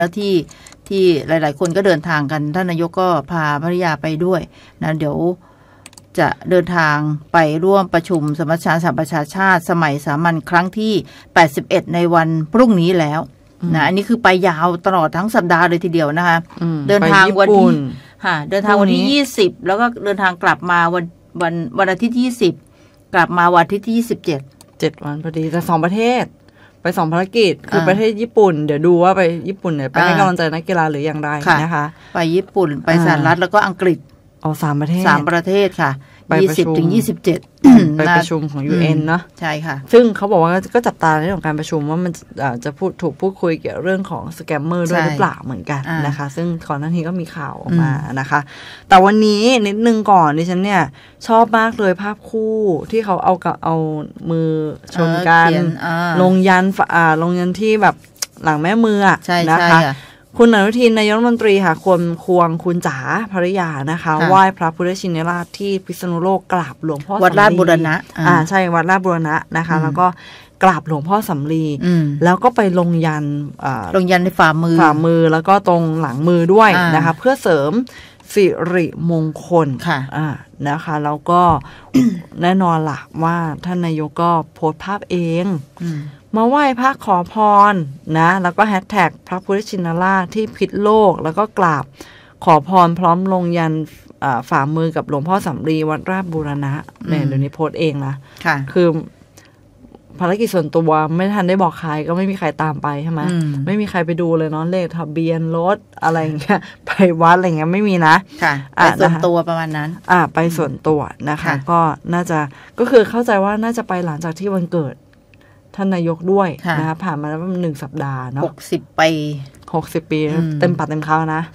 แล้วที่หลายๆคนก็เดินทางกันท่านนายกก็พาภริยาไปด้วยนะเดี๋ยวจะเดินทางไปร่วมประชุมสมัชชาสหประชาชาติสมัยสามัญครั้งที่81ในวันพรุ่งนี้แล้วนะอันนี้คือไปยาวตลอดทั้งสัปดาห์เลยทีเดียวนะคะเดินทางวันที่เดินทางวันที่20แล้วก็เดินทางกลับมาวันอาทิตย์ที่20กลับมาวันอาทิตย์ที่27 วันพอดีแต่2ประเทศไป2ภารกิจคือประเทศญี่ปุ่นเดี๋ยวดูว่าไปญี่ปุ่นเนี่ยไปให้กำลังใจนักกีฬาหรืออย่างไรนะคะไปญี่ปุ่นไปสหรัฐแล้วก็อังกฤษ 3 ประเทศ 3 ประเทศค่ะ20ถึง27 ไปประชุมของ UN เนาะใช่ค่ะซึ่งเขาบอกว่าก็จับตาในเรื่องของการประชุมว่ามันจะถูกพูดคุยเกี่ยวเรื่องของสแกมเมอร์ด้วยหรือเปล่าเหมือนกันนะคะซึ่งก่อนหน้านี้ก็มีข่าวออกมานะคะแต่วันนี้นิดนึงก่อนดิฉันเนี่ยชอบมากเลยภาพคู่ที่เขาเอามือชนกันลงยันที่แบบหลังแม่มือนะคะคุณอนุทินนายกรัฐมนตรีค่ะควงคุณจ๋าภริยานะคะไหว้พระพุทธชินราชที่พิษณุโลกกราบหลวงพ่อวัดราชบูรณะใช่วัดราชบูรณะนะคะแล้วก็กราบหลวงพ่อสำลีแล้วก็ไปลงยันในฝ่ามือแล้วก็ตรงหลังมือด้วยนะคะเพื่อเสริมสิริมงคลนะคะแล้วก็แน่นอนล่ะว่าท่านนายกก็โพสต์ภาพเองมาไหว้พระขอพรนะแล้วก็แฮชแท็กพระพุทธชินราชที่พิษโลกแล้วก็กราบขอพรพร้อมลงยันฝ่ามือกับหลวงพ่อสำลีวัดราชบูรณะเนี่ยเดี๋ยวนี้โพสต์เองนะคือภารกิจส่วนตัวไม่ทันได้บอกใครก็ไม่มีใครตามไปใช่ไหมไม่มีใครไปดูเลยเนาะเลขทะเบียนรถอะไรอย่างเงี้ยไปวัดอะไรเงี้ยไม่มีนะไปส่วนตัวประมาณนั้นไปส่วนตัวนะคะก็น่าจะก็คือเข้าใจว่าน่าจะไปหลังจากที่วันเกิดท่านนายกด้วยนะคะผ่านมาแล้ว1 สัปดาห์เนาะ60 ปีเต็มปากเต็มคำนะ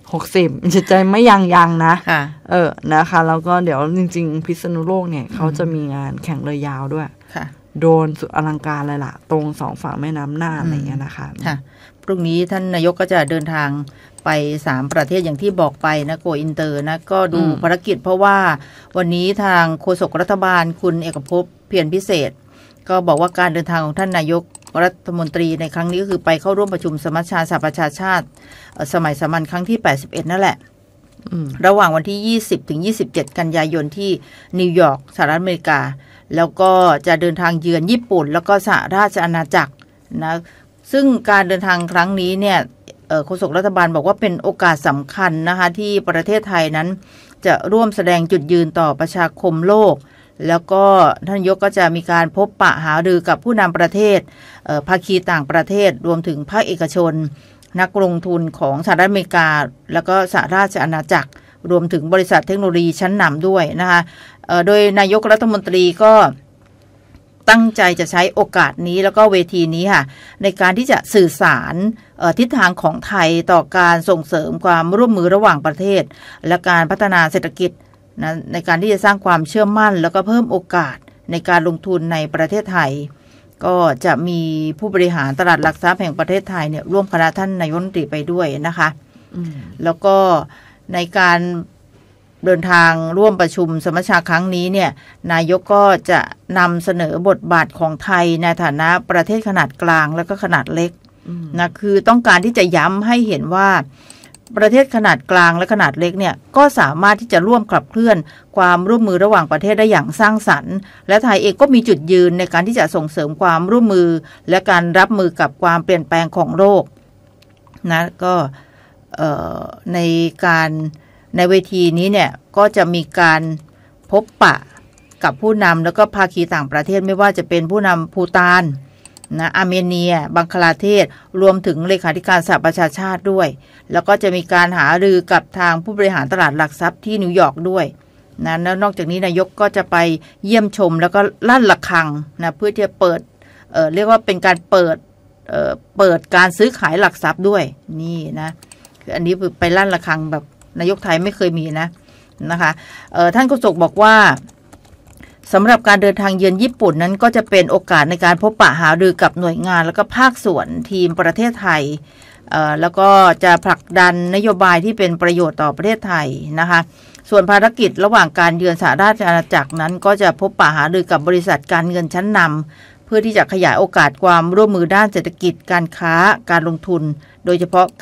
60จิตใจไม่ยังนะนะคะแล้วก็เดี๋ยวจริงๆพิษณุโลกเนี่ยเขาจะมีงานแข่งเรือยาวด้วยโดนสุดอลังการเลยล่ะตรง2 ฝั่งแม่น้ำน่านอะไรเงี้ยนะคะพรุ่งนี้ท่านนายกก็จะเดินทางไป3 ประเทศอย่างที่บอกไปนะโกอินเตอร์นะก็ดูภารกิจเพราะว่าวันนี้ทางโฆษกรัฐบาลคุณเอกภพเพียรพิเศษก็บอกว่าการเดินทางของท่านนายกรัฐมนตรีในครั้งนี้ก็คือไปเข้าร่วมประชุมสมัชชาสหประชาชาติสมัยสามัญครั้งที่81นั่นแหละระหว่างวันที่20ถึง27กันยายนที่นิวยอร์กสหรัฐอเมริกาแล้วก็จะเดินทางเยือนญี่ปุ่นแล้วก็สหราชอาณาจักรนะซึ่งการเดินทางครั้งนี้เนี่ยโฆษกรัฐบาลบอกว่าเป็นโอกาสสำคัญนะคะที่ประเทศไทยนั้นจะร่วมแสดงจุดยืนต่อประชาคมโลกแล้วก็ท่านนายกก็จะมีการพบปะหารือกับผู้นำประเทศภาคีต่างประเทศรวมถึงภาคเอกชนนักลงทุนของสหรัฐอเมริกาแล้วก็สหราชอาณาจักรรวมถึงบริษัทเทคโนโลยีชั้นนำด้วยนะคะโดยนายกรัฐมนตรีก็ตั้งใจจะใช้โอกาสนี้แล้วก็เวทีนี้ค่ะในการที่จะสื่อสารทิศทางของไทยต่อการส่งเสริมความร่วมมือระหว่างประเทศและการพัฒนาเศรษฐกิจนะในการที่จะสร้างความเชื่อมั่นแล้วก็เพิ่มโอกาสในการลงทุนในประเทศไทยก็จะมีผู้บริหารตลาดหลักทรัพย์แห่งประเทศไทยเนี่ยร่วมคณะท่านนายกรัฐมนตรีไปด้วยนะคะแล้วก็ในการเดินทางร่วมประชุมสมัชชาครั้งนี้เนี่ยนายกก็จะนำเสนอบทบาทของไทยในฐานะประเทศขนาดกลางและก็ขนาดเล็กนะคือต้องการที่จะย้ำให้เห็นว่าประเทศขนาดกลางและขนาดเล็กเนี่ยก็สามารถที่จะร่วมขับเคลื่อนความร่วมมือระหว่างประเทศได้อย่างสร้างสรรค์และไทยเองก็มีจุดยืนในการที่จะส่งเสริมความร่วมมือและการรับมือกับความเปลี่ยนแปลงของโลกนะก็ในเวทีนี้เนี่ยก็จะมีการพบปะกับผู้นำแล้วก็ภาคีต่างประเทศไม่ว่าจะเป็นผู้นำภูฏานนะอาร์เมเนียบังคลาเทศรวมถึงเลขาธิการสหประชาชาติด้วยแล้วก็จะมีการหารือกับทางผู้บริหารตลาดหลักทรัพย์ที่นิวยอร์กด้วยนะแล้วนอกจากนี้นายกก็จะไปเยี่ยมชมแล้วก็ลั่นระฆังนะเพื่อที่จะเปิดเรียกว่าเป็นการเปิดการซื้อขายหลักทรัพย์ด้วยนี่นะอันนี้ไปลั่นระฆังแบบนายกไทยไม่เคยมีนะคะท่านโฆษกบอกว่าสำหรับการเดินทางเยือนญี่ปุ่นนั้นก็จะเป็นโอกาสในการพบปะหารือกับหน่วยงานแล้วก็ภาคส่วนทีมประเทศไทยแล้วก็จะผลักดันนโยบายที่เป็นประโยชน์ต่อประเทศไทยนะคะส่วนภารกิจระหว่างการเยือนสหราชอาณาจักรนั้นก็จะพบปะหารือกับบริษัทการเงินชั้นนำเพื่อที่จะขยายโอกาสความร่วมมือด้านเศรษฐกิจการค้าการลงทุนโดยเฉพาะ